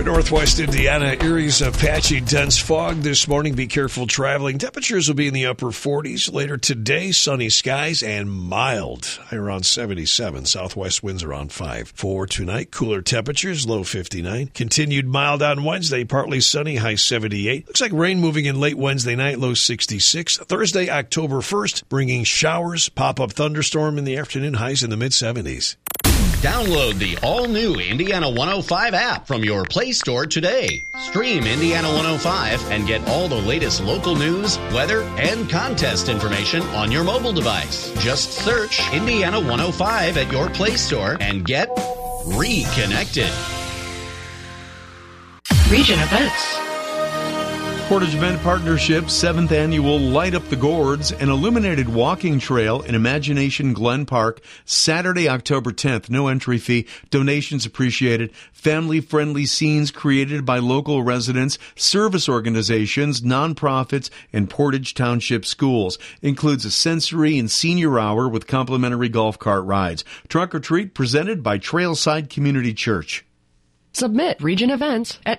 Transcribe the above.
For northwest Indiana, areas of patchy, dense fog this morning. Be careful traveling. Temperatures will be in the upper 40s. Later today, sunny skies and mild. High around 77. Southwest winds around 5. For tonight, cooler temperatures, low 59. Continued mild on Wednesday, partly sunny, high 78. Looks like rain moving in late Wednesday night, low 66. Thursday, October 1st, bringing showers, pop-up thunderstorm in the afternoon, highs in the mid-70s. Download the all-new Indiana 105 app from your Play Store today. Stream Indiana 105 and get all the latest local news, weather, and contest information on your mobile device. Just search Indiana 105 at your Play Store and get reconnected. Region Events. Portage Event Partnership's 7th annual Light Up the Gourds, an illuminated walking trail in Imagination Glen Park, Saturday, October 10th. No entry fee. Donations appreciated. Family-friendly scenes created by local residents, service organizations, nonprofits, and Portage Township schools. Includes a sensory and senior hour with complimentary golf cart rides. Trunk or treat presented by Trailside Community Church. Submit Region Events at